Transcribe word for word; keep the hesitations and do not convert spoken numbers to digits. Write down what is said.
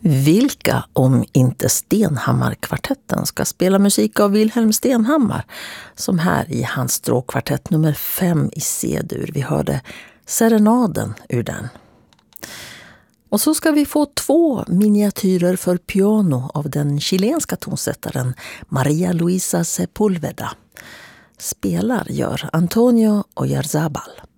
Vilka om inte Stenhammar-kvartetten ska spela musik av Wilhelm Stenhammar, som här i hans stråkkvartett nummer fem i C-dur. Vi hörde serenaden ur den. Och så ska vi få två miniatyrer för piano av den chilenska tonsättaren Maria Luisa Sepúlveda. Spelar gör Antonio Oyarzabal.